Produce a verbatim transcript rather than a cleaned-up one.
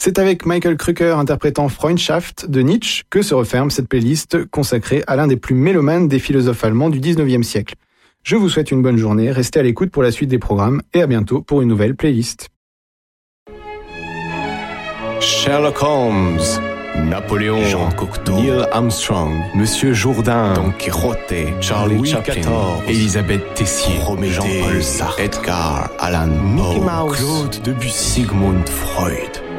C'est avec Michael Krucker interprétant Freundschaft de Nietzsche que se referme cette playlist consacrée à l'un des plus mélomanes des philosophes allemands du dix-neuvième siècle. Je vous souhaite une bonne journée, restez à l'écoute pour la suite des programmes et à bientôt pour une nouvelle playlist. Sherlock Holmes, Napoléon, Jean Cocteau, Neil Armstrong, Monsieur Jourdain, Don Quixote, Charlie Louis Chaplin, quatorze, Elisabeth Tessier, Prométhée, Jean-Paul Sartre, Edgar Allan Poe, Mickey Mouse, Claude Debussy, Sigmund Freud.